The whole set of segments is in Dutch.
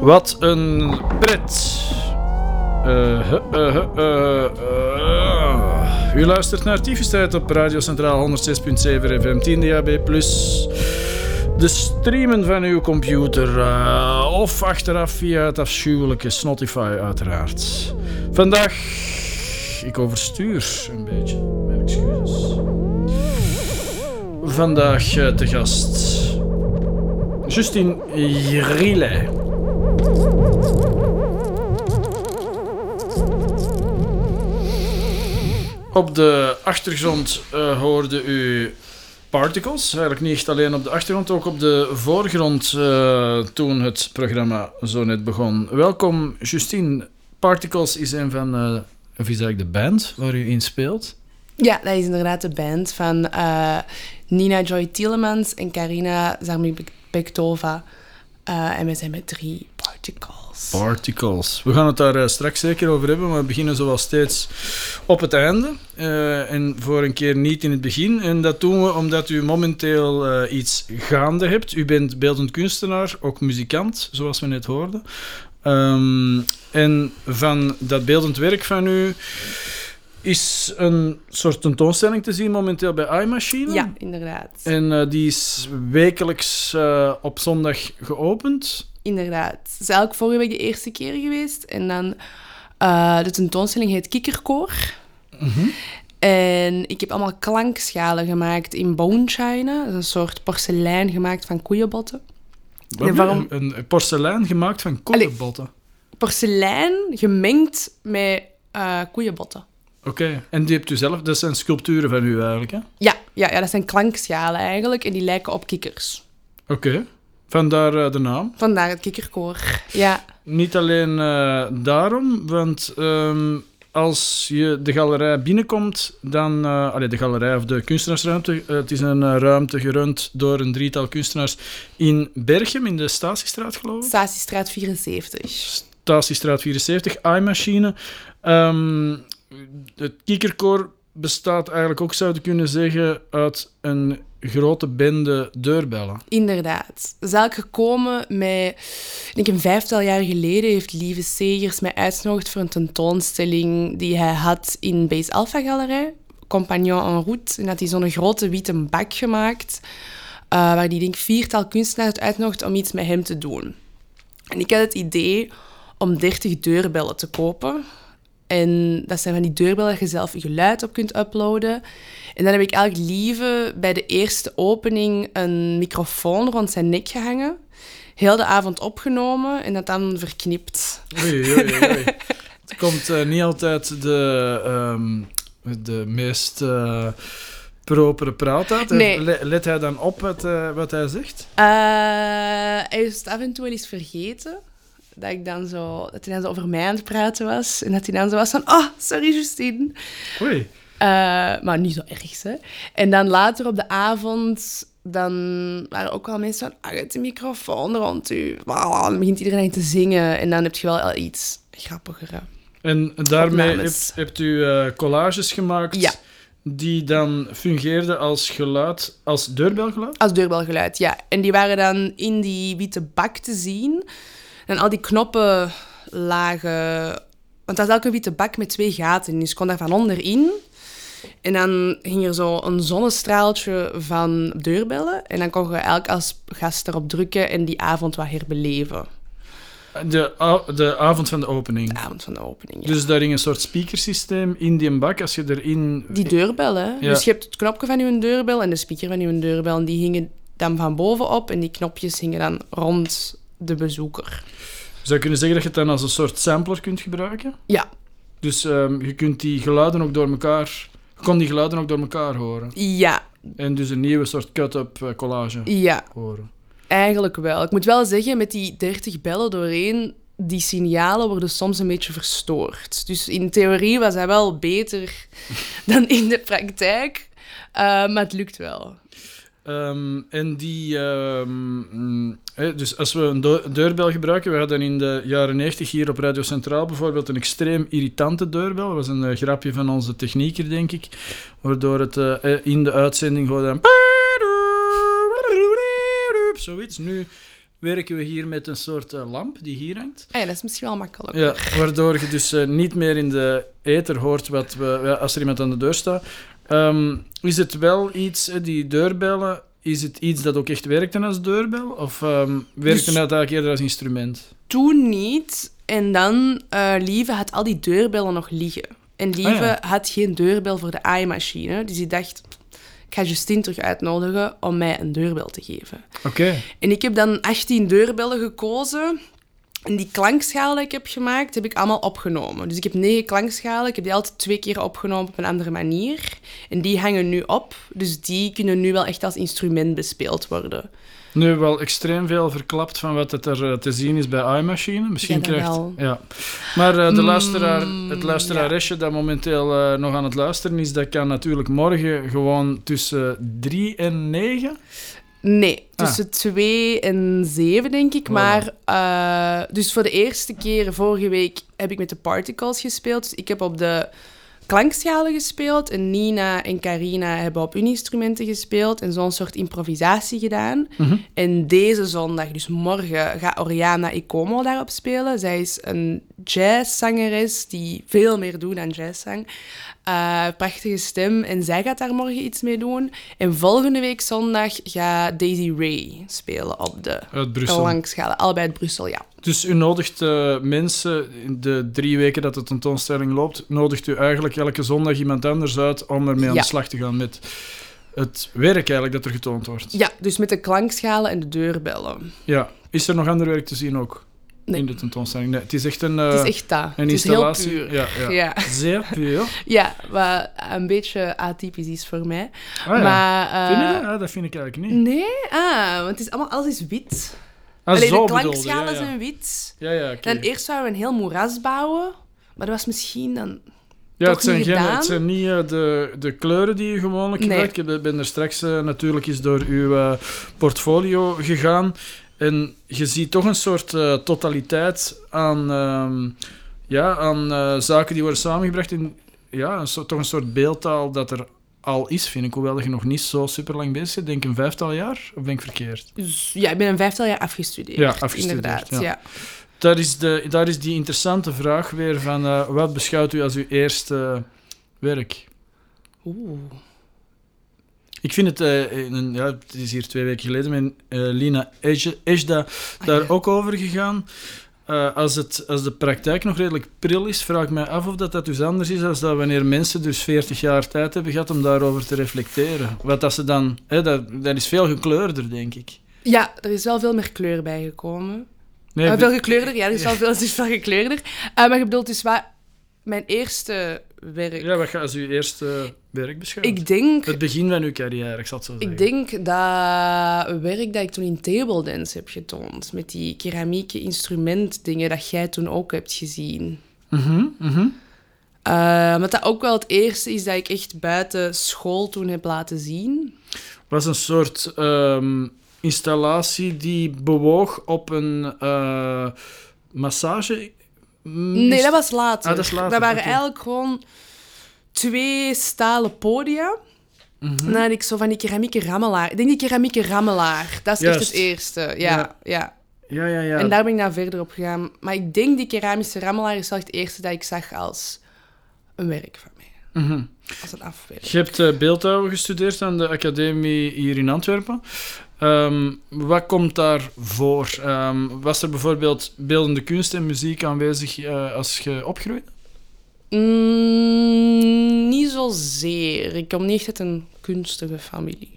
Wat een pret. U luistert naar Tyfus-tijd op Radio Centraal 106.7 FM 10 DAB+. De streamen van uw computer of achteraf via het afschuwelijke Spotify uiteraard. Vandaag, ik overstuur een beetje, mijn excuses. Vandaag te gast Justine Riley. Op de achtergrond hoorde u Particles. Eigenlijk niet echt alleen op de achtergrond, ook op de voorgrond toen het programma zo net begon. Welkom Justine. Particles is een van of is eigenlijk de band waar u in speelt? Ja, dat is inderdaad de band van Nina Joy Tielemans en Karina Zarmibekova. En wij zijn met 3 Particles. We gaan het daar straks zeker over hebben, maar we beginnen zoals steeds op het einde. En voor een keer niet in het begin. En dat doen we omdat u momenteel iets gaande hebt. U bent beeldend kunstenaar, ook muzikant, zoals we net hoorden. En van dat beeldend werk van u is een soort tentoonstelling te zien momenteel bij iMachine. Ja, inderdaad. En die is wekelijks op zondag geopend. Inderdaad. Het is eigenlijk vorige week de eerste keer geweest. En dan de tentoonstelling heet Kikkerkoor. Mm-hmm. En ik heb allemaal klankschalen gemaakt in bone china. Dat is een soort porselein gemaakt van koeienbotten. Een porselein gemaakt van koeienbotten? Porselein gemengd met koeienbotten. Oké, en die hebt u zelf, dat zijn sculpturen van u eigenlijk, hè? Ja, dat zijn klankschalen eigenlijk en die lijken op kikkers. Oké, vandaar de naam. Vandaar het Kikkerkoor, ja. Niet alleen daarom, want als je de galerij binnenkomt, dan... de galerij of de kunstenaarsruimte, het is een ruimte gerund door een 3-tal kunstenaars in Berchem, in de Statiestraat, geloof ik. Statiestraat 74. Statiestraat 74, iMachine. Het Kikkerkoor bestaat eigenlijk ook, zou je kunnen zeggen, uit een grote bende deurbellen. Inderdaad. Dat is eigenlijk gekomen met... Ik denk een 5-tal jaar geleden heeft Lieve Segers mij uitgenodigd voor een tentoonstelling die hij had in Base Alpha Galerij, Compagnon en Route. En had hij zo'n grote witte bak gemaakt, waar die, denk ik, 4-tal kunstenaars had uitgenodigd om iets met hem te doen. En ik had het idee om 30 deurbellen te kopen. En dat zijn van die deurbellen dat je zelf je geluid op kunt uploaden. En dan heb ik eigenlijk Lieve bij de eerste opening een microfoon rond zijn nek gehangen. Heel de avond opgenomen en dat dan verknipt. Oei. Het komt niet altijd de meest propere praat uit. Nee. Let hij dan op wat hij zegt? Hij is het af en toe wel eens vergeten. Dat hij dan zo over mij aan het praten was. En dat hij dan zo was van... Oh, sorry, Justine. Oei. Maar niet zo erg, hè. En dan later op de avond... Dan waren ook wel mensen van... Uit de microfoon rond u. Wow, dan begint iedereen te zingen. En dan heb je wel iets grappigere. En daarmee opnames. hebt u collages gemaakt... Ja. Die dan fungeerden als geluid... Als deurbelgeluid? Als deurbelgeluid, ja. En die waren dan in die witte bak te zien... En al die knoppen lagen... Want dat was ook een witte bak met 2 gaten. Dus je kon daar van onderin. En dan ging er zo een zonnestraaltje van deurbellen. En dan kon je eigenlijk als gast erop drukken en die avond wat herbeleven. De avond van de opening. De avond van de opening, ja. Dus daar ging een soort speakersysteem in die bak. Als je erin... Die deurbel, hè. Ja. Dus je hebt het knopje van je deurbel en de speaker van je deurbel. En die gingen dan van bovenop. En die knopjes gingen dan rond de bezoeker. Zou je kunnen zeggen dat je het dan als een soort sampler kunt gebruiken? Ja. Dus je kunt die geluiden ook door elkaar... Je kon die geluiden ook door elkaar horen. Ja. En dus een nieuwe soort cut-up collage Ja. horen. Eigenlijk wel. Ik moet wel zeggen, met die 30 bellen doorheen, die signalen worden soms een beetje verstoord. Dus in theorie was dat wel beter dan in de praktijk. Maar het lukt wel. En die... dus als we een deurbel gebruiken... We hadden in de jaren 90 hier op Radio Centraal bijvoorbeeld een extreem irritante deurbel. Dat was een grapje van onze technieker, denk ik. Waardoor het in de uitzending gewoon... Zoiets. Nu werken we hier met een soort lamp die hier hangt. Ja, dat is misschien wel makkelijk. Ja, waardoor je dus niet meer in de ether hoort als er iemand aan de deur staat. Is het wel iets, die deurbellen, is het iets dat ook echt werkte als deurbel? Of werkte dat eigenlijk eerder als instrument? Toen niet. En dan, Lieve had al die deurbellen nog liggen. En Lieve had geen deurbel voor de aaimachine. Dus die dacht, ik ga Justine terug uitnodigen om mij een deurbel te geven. Oké. En ik heb dan 18 deurbellen gekozen. En die klankschalen die ik heb gemaakt, heb ik allemaal opgenomen. Dus ik heb 9 klankschalen. Ik heb die altijd 2 keer opgenomen op een andere manier. En die hangen nu op. Dus die kunnen nu wel echt als instrument bespeeld worden. Nu wel extreem veel verklapt van wat het er te zien is bij iMachine. Misschien Ja, dat krijgt... wel. Ja. Maar het luisteraresje dat momenteel nog aan het luisteren is, dat kan natuurlijk morgen gewoon tussen 3 en 9... Nee, tussen 2 en 7, denk ik. Voilà. Maar dus voor de eerste keer vorige week heb ik met de Particles gespeeld. Dus ik heb op de klankschalen gespeeld. En Nina en Carina hebben op hun instrumenten gespeeld. En zo'n soort improvisatie gedaan. Mm-hmm. En deze zondag, dus morgen, gaat Oriana Ikomo daarop spelen. Zij is een jazzzangeres die veel meer doet dan jazzzang. Prachtige stem. En zij gaat daar morgen iets mee doen. En volgende week zondag gaat Daisy Ray spelen op de klankschalen. Allebei uit Brussel, ja. Dus u nodigt mensen, in de 3 weken dat de tentoonstelling loopt, nodigt u eigenlijk elke zondag iemand anders uit om ermee aan de slag te gaan met het werk eigenlijk dat er getoond wordt. Ja, dus met de klankschalen en de deurbellen. Ja. Is er nog ander werk te zien ook? Nee. In de tentoonstelling? Nee, het is echt een het is echt dat. een het is heel installatie. puur. Ja. Zeer puur. Ja, wat een beetje atypisch is voor mij. Ah, ja. Maar, vind je dat? Dat vind ik eigenlijk niet. Nee? Want het is alles is wit. Ah, Alleen zo de klankschalen bedoelde, zijn wit. Ja, oké. Dan eerst zouden we een heel moeras bouwen. Maar dat was misschien dan Ja, toch het zijn, niet geen, gedaan. het zijn niet de kleuren die je gewoonlijk gebruikt. Ik ben er straks natuurlijk eens door uw portfolio gegaan. En je ziet toch een soort totaliteit aan, zaken die worden samengebracht in toch een soort beeldtaal dat er al is, vind ik. Hoewel je nog niet zo super lang bezig bent. Denk een 5-tal jaar? Of ben ik verkeerd? Dus, ja, ik ben een 5-tal jaar afgestudeerd. Ja, afgestudeerd. Inderdaad, ja. Daar is die interessante vraag weer van wat beschouwt u als uw eerste werk? Oeh. Ik vind het, het is hier 2 weken geleden met Lina Ejda daar ook over gegaan. Als de praktijk nog redelijk pril is, vraag ik mij af of dat dus anders is dan dat wanneer mensen dus 40 jaar tijd hebben gehad om daarover te reflecteren. Wat dat ze dan... dat is veel gekleurder, denk ik. Ja, er is wel veel meer kleur bijgekomen. Nee, veel gekleurder, ja, er is wel veel gekleurder. Maar je bedoelt dus wat... Mijn eerste werk... Ja, wat gaat als uw eerste werk beschouwen? Ik denk... Het begin van uw carrière, ik zal het zo zeggen. Ik denk dat werk dat ik toen in table dance heb getoond, met die keramieke instrumentdingen dat jij toen ook hebt gezien. Maar dat ook wel het eerste is dat ik echt buiten school toen heb laten zien. Was een soort installatie die bewoog op een massage... Nee, dat was later. Ah, dat is later. Dat waren oké. eigenlijk gewoon 2 stalen podia. Dan had ik zo van die keramieke rammelaar. Ik denk die keramieke rammelaar. Dat is Juist. echt het eerste. Ja. Ja. En daar ben ik dan verder op gegaan. Maar ik denk die keramische rammelaar is wel het eerste dat ik zag als een werk van mij. Als een afwerk. Je hebt beeldhouwen gestudeerd aan de academie hier in Antwerpen. Wat komt daar voor? Was er bijvoorbeeld beeldende kunst en muziek aanwezig als je opgroeide? Niet zozeer. Ik kom niet echt uit een kunstige familie.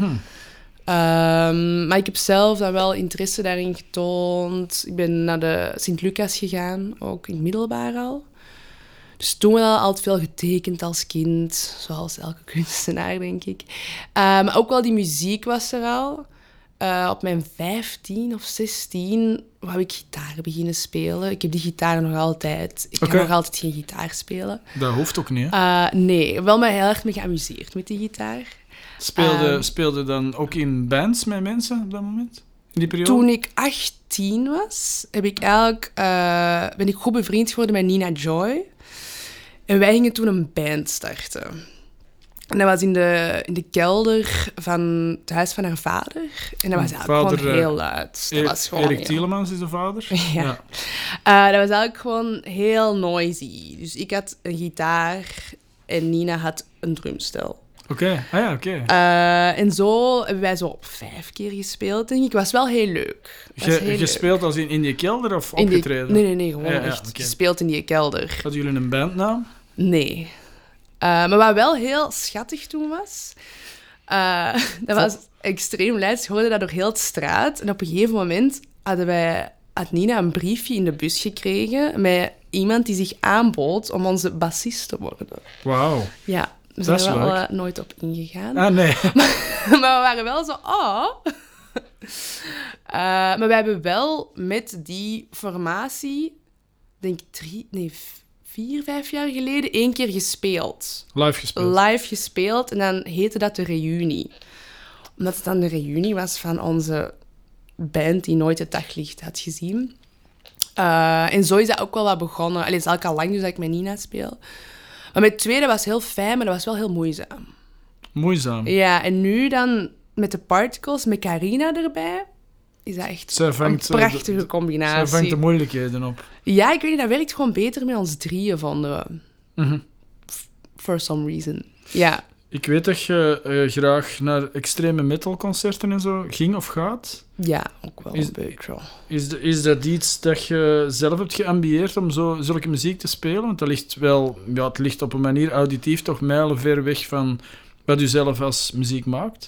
Maar ik heb zelf dan wel interesse daarin getoond. Ik ben naar de Sint-Lucas gegaan, ook in het middelbaar al. Dus toen wel altijd veel getekend als kind, zoals elke kunstenaar, denk ik. Maar ook wel die muziek was er al. Op mijn 15 of 16 wou ik gitaar beginnen spelen. Ik heb die gitaar nog altijd. Ik kan nog altijd geen gitaar spelen. Dat hoeft ook niet, hè? Nee, wel mij heel erg mee geamuseerd met die gitaar. Speelde dan ook in bands met mensen op dat moment? In die periode? Toen ik 18 was, ben ik goed bevriend geworden met Nina Joy. En wij gingen toen een band starten. En dat was in de kelder van het huis van haar vader. En dat was eigenlijk gewoon heel luid. Dat was gewoon Erik Tielemans is de vader? Ja. Dat was eigenlijk gewoon heel noisy. Dus ik had een gitaar en Nina had een drumstel. Oké. En zo hebben wij zo 5 keer gespeeld, denk ik. Het was wel heel leuk. Gespeeld als in die kelder of opgetreden? Nee, gewoon echt gespeeld in die kelder. Hadden jullie een bandnaam? Nee. Maar wat wel heel schattig toen was... dat was extreem luid. Je hoorde dat door heel de straat. En op een gegeven moment had Nina een briefje in de bus gekregen met iemand die zich aanbood om onze bassist te worden. Wauw. Ja, we zijn er wel nooit op ingegaan. Ah, nee. Maar we waren wel zo... maar we hebben wel met die formatie, denk ik 4, 5 jaar geleden, 1 keer gespeeld. Live gespeeld. En dan heette dat de reunie. Omdat het dan de reunie was van onze band die nooit het daglicht had gezien. En zo is dat ook wel wat begonnen. Allee, het is al lang dus dat ik met Nina speel. Maar met het tweede was heel fijn, maar dat was wel heel moeizaam. Moeizaam? Ja, en nu dan met de Particles, met Carina erbij, is dat echt een prachtige combinatie. Zij vangt de moeilijkheden op. Ja, ik weet niet, dat werkt gewoon beter met ons drieën, vonden we. Mm-hmm. For some reason. Ja. Ik weet dat je graag naar extreme metalconcerten en zo ging of gaat. Ja, ook wel een beetje. Is dat iets dat je zelf hebt geambieerd om zulke muziek te spelen? Want dat ligt wel... Ja, het ligt op een manier auditief toch mijlenver weg van wat u zelf als muziek maakt.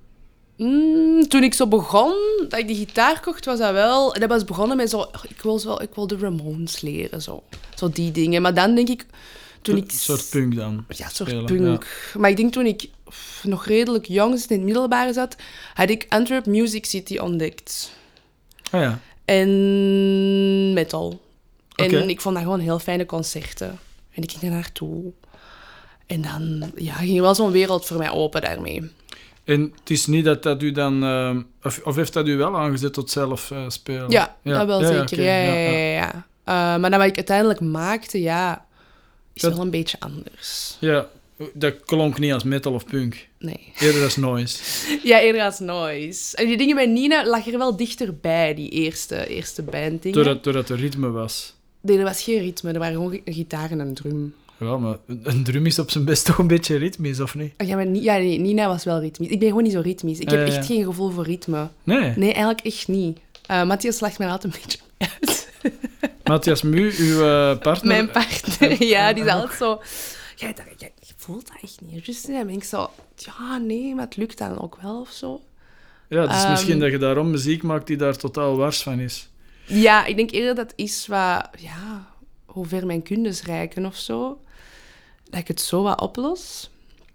Toen ik zo begon, dat ik die gitaar kocht, was dat wel... Dat was begonnen met zo... Ik wil de Ramones leren, zo die dingen. Maar dan denk ik... Een soort punk dan? Ja, een soort punk. Ja. Maar ik denk toen ik nog redelijk jong in het middelbare zat, had ik Antwerp Music City ontdekt. Ah ja. En metal. En ik vond dat gewoon heel fijne concerten. En ik ging daar naartoe. En dan ging wel zo'n wereld voor mij open daarmee. En het is niet dat u dan... Of heeft dat u wel aangezet tot zelf spelen? Ja, dat wel zeker. Ja. Maar dat wat ik uiteindelijk maakte, is wel een beetje anders. Ja, dat klonk niet als metal of punk. Nee. Eerder als noise. Ja, eerder als noise. En die dingen bij Nina lag er wel dichterbij, die eerste banddingen. Doordat er ritme was. Nee, er was geen ritme. Er waren gewoon een gitaar en een drum. Ja, maar een drum is op zijn best toch een beetje ritmisch, of niet? Ja, maar nee, Nina was wel ritmisch. Ik ben gewoon niet zo ritmisch. Ik heb echt geen gevoel voor ritme. Nee? Nee, eigenlijk echt niet. Matthias lacht mij altijd een beetje uit. Matthias Mu, uw partner? Mijn partner, ja, die is altijd zo... Je voelt dat echt niet. Dus dan ben ik zo... Ja, nee, maar het lukt dan ook wel of zo. Ja, het is misschien dat je daarom muziek maakt die daar totaal wars van is. Ja, ik denk eerder dat is wat... Ja, hoe ver mijn kundes reiken of zo. Dat ik het zo wat oplos.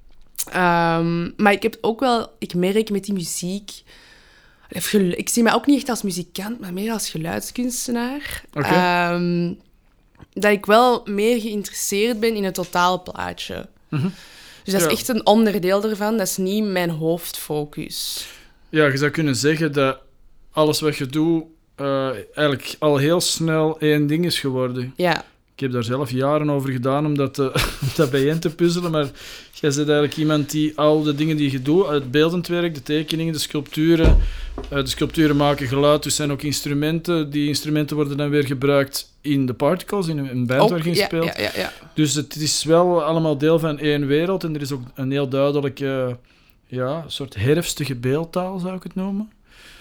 Maar ik heb ook wel... Ik merk met die muziek... Ik zie mij ook niet echt als muzikant, maar meer als geluidskunstenaar. Okay. Dat ik wel meer geïnteresseerd ben in het totaalplaatje. Mm-hmm. Dus dat is echt een onderdeel ervan. Dat is niet mijn hoofdfocus. Ja, je zou kunnen zeggen dat alles wat je doet eigenlijk al heel snel één ding is geworden. Ja. Ik heb daar zelf jaren over gedaan om dat bijeen te puzzelen, maar jij bent eigenlijk iemand die al de dingen die je doet, het beeldend werk, de tekeningen, de sculpturen maken geluid, dus zijn ook instrumenten. Die instrumenten worden dan weer gebruikt in de Particles, in een band waar je speelt. Ja. Dus het is wel allemaal deel van één wereld en er is ook een heel duidelijke soort herfstige beeldtaal, zou ik het noemen.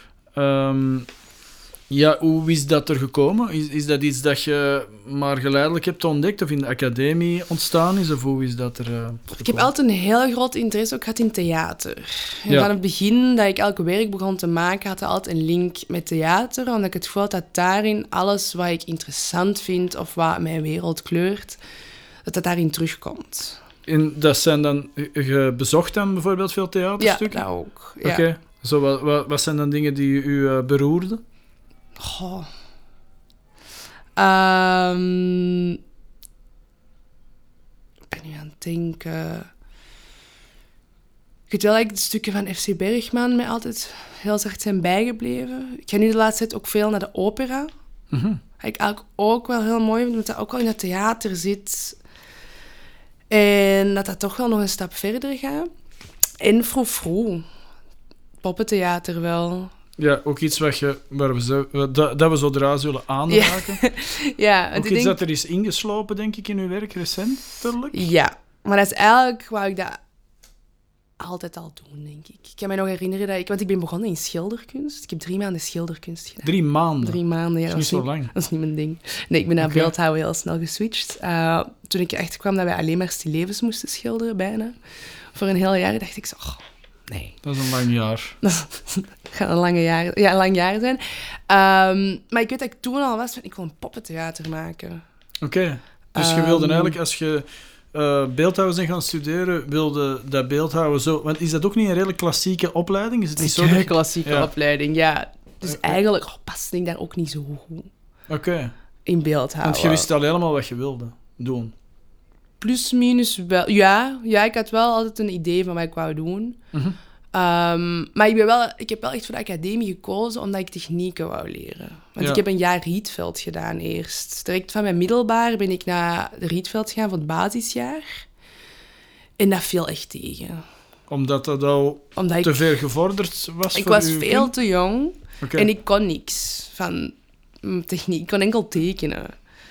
Ja, hoe is dat er gekomen? Is dat iets dat je maar geleidelijk hebt ontdekt of in de academie ontstaan is? Of hoe is dat er Ik heb altijd een heel groot interesse ook gehad in theater. En van het begin dat ik elk werk begon te maken, had ik altijd een link met theater. Omdat ik het gevoel had dat daarin alles wat ik interessant vind of wat mijn wereld kleurt, dat daarin terugkomt. En dat zijn dan... Je bezocht dan bijvoorbeeld veel theaterstukken? Ja, dat ook. Ja. Oké. Zo, wat zijn dan dingen die u beroerden? Goh. Ik ben nu aan het denken... Ik weet wel dat de stukken van FC Bergman mij altijd heel zacht zijn bijgebleven. Ik ga nu de laatste tijd ook veel naar de opera. Mm-hmm. Dat ik eigenlijk ook wel heel mooi vind, omdat dat ook wel in het theater zit. En dat toch wel nog een stap verder gaat. En froe. Poppentheater wel. Ja, ook iets dat we zodra zullen aanraken. Ja, ook iets dat er is ingeslopen, denk ik, in uw werk recentelijk. Ja, maar dat is eigenlijk wou ik dat altijd al doen, denk ik. Ik kan me nog herinneren want ik ben begonnen in schilderkunst. Ik heb 3 maanden schilderkunst gedaan. 3 maanden? 3 maanden, ja. Dat is niet zo lang. Dat is niet mijn ding. Nee, ik ben naar beeldhouden heel snel geswitcht. Toen ik erachter kwam dat wij alleen maar stillevens moesten schilderen, bijna. Voor een heel jaar dacht ik zo... nee. Dat is een lang jaar. Dat gaat een lang jaar zijn. Maar ik weet dat ik toen al was van... ik wil een poppentheater maken. Oké. Dus je wilde eigenlijk, als je beeldhouden zijn gaan studeren, wilde dat beeldhouden zo... Want is dat ook niet een redelijk klassieke opleiding? Is het niet zo? Een klassieke opleiding, ja. Dus eigenlijk past ik daar ook niet zo goed in beeldhouden. Want je wist al helemaal wat je wilde doen. Plus, minus wel. Ja, ik had wel altijd een idee van wat ik wou doen. Mm-hmm. Maar ik heb wel echt voor de academie gekozen omdat ik technieken wou leren. Want ik heb een jaar Rietveld gedaan eerst. Direct van mijn middelbaar ben ik naar de Rietveld gegaan voor het basisjaar. En dat viel echt tegen. Omdat dat al te veel gevorderd was ik voor was u? veel te jong en ik kon niks van techniek. Ik kon enkel tekenen.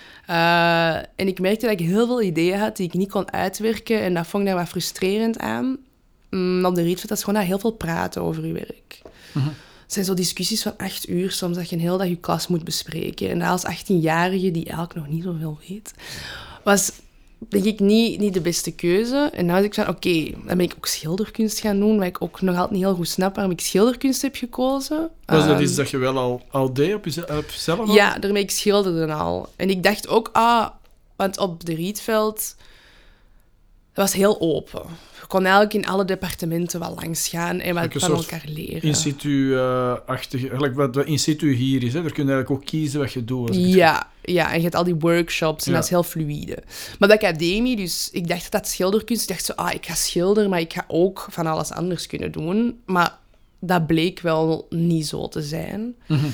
En ik merkte dat ik heel veel ideeën had die ik niet kon uitwerken. En dat vond ik daar wat frustrerend aan. Op de Rietveld, dat is gewoon dat heel veel praten over je werk. Mm-hmm. Het zijn zo discussies van 8 uur soms, dat je een hele dag je klas moet bespreken. En dat als 18-jarige, die eigenlijk nog niet zoveel weet, was, denk ik, niet de beste keuze. En dan was ik van, oké, dan ben ik ook schilderkunst gaan doen, wat ik ook nog altijd niet heel goed snap waarom ik schilderkunst heb gekozen. Was dat iets dat je wel al deed op jezelf? Ja, daarmee ik schilderde al. En ik dacht ook, want op de Rietveld... Het was heel open. Je kon eigenlijk in alle departementen wel langs gaan en wat van elkaar leren. In situ-achtige, gelijk wat in situ hier is. Hè? Daar kun je eigenlijk ook kiezen wat je doet. Ja, en je hebt al die workshops en dat is heel fluïde. Maar de academie, dus ik dacht dat schilderkunst, ik dacht zo, ik ga schilderen, maar ik ga ook van alles anders kunnen doen. Maar dat bleek wel niet zo te zijn. Mm-hmm.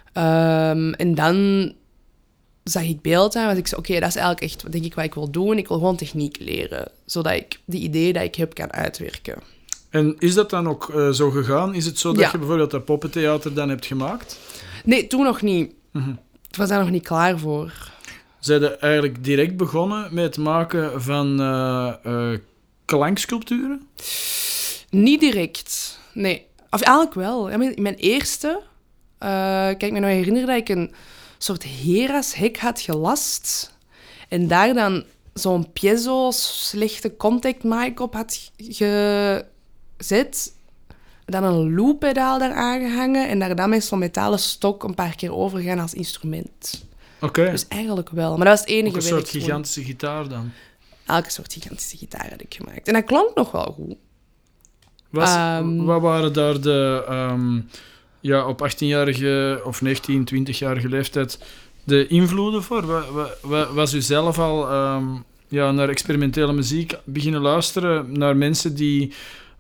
En dan zag ik beeld aan, was ik zei, oké, dat is eigenlijk echt, denk ik, wat ik wil doen. Ik wil gewoon techniek leren, zodat ik die ideeën die ik heb kan uitwerken. En is dat dan ook zo gegaan? Is het zo dat je bijvoorbeeld dat poppentheater dan hebt gemaakt? Nee, toen nog niet. Mm-hmm. Ik was daar nog niet klaar voor. Zijn je eigenlijk direct begonnen met het maken van klanksculpturen? Niet direct, nee. Of eigenlijk wel. In mijn eerste, kan ik me nog herinneren dat ik een soort Heras-hek had gelast. En daar dan zo'n piezo slechte contact mic op had gezet. Dan een looppedaal daar aangehangen. En daar dan met zo'n metalen stok een paar keer overgaan als instrument. Oké. Dus eigenlijk wel. Maar dat was het enige ook een werk. soort gigantische gitaar dan? Elke soort gigantische gitaar had ik gemaakt. En dat klonk nog wel goed. Wat waren daar de... op 18-jarige of 19, 20-jarige leeftijd de invloeden voor? Was u zelf al naar experimentele muziek beginnen luisteren? Naar mensen die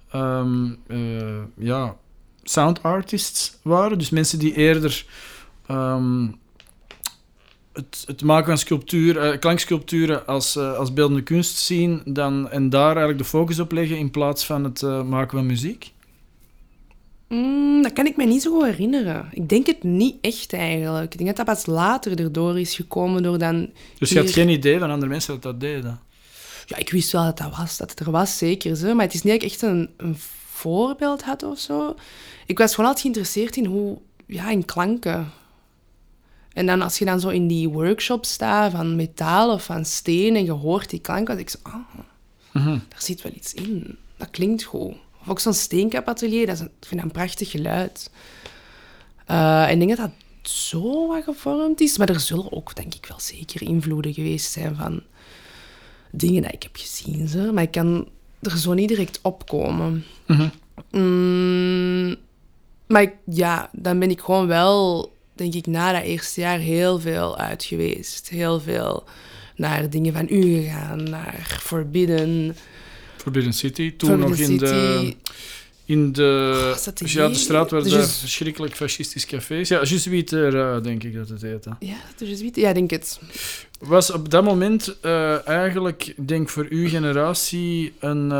sound artists waren? Dus mensen die eerder het maken van klanksculpturen als beeldende kunst zien en daar eigenlijk de focus op leggen in plaats van het maken van muziek? Dat kan ik me niet zo goed herinneren. Ik denk het niet echt eigenlijk. Ik denk dat pas later erdoor is gekomen door dan... Dus je had geen idee van andere mensen dat deden? Ja, ik wist wel dat het er was, zeker. Zo. Maar het is niet dat ik echt een voorbeeld had of zo. Ik was gewoon altijd geïnteresseerd in klanken. En dan als je dan zo in die workshops staat van metaal of van steen en je hoort die klank, was ik zo... daar zit wel iets in. Dat klinkt goed. Of ook zo'n steenkapatelier, ik vind dat een prachtig geluid. En ik denk dat dat zo wat gevormd is. Maar er zullen ook, denk ik, wel zeker invloeden geweest zijn van dingen die ik heb gezien. Zo. Maar ik kan er zo niet direct opkomen. Maar dan ben ik gewoon wel, denk ik, na dat eerste jaar heel veel uit geweest. Heel veel naar dingen van u gegaan, naar Forbidden City, toen nog In de, is dat de de straat waar de de Jesu- verschrikkelijk fascistisch cafés... Ja, Jesuiter, denk ik dat het heette. Ja, de Jesuiten? Ja, denk het. Was op dat moment eigenlijk, ik denk voor uw generatie,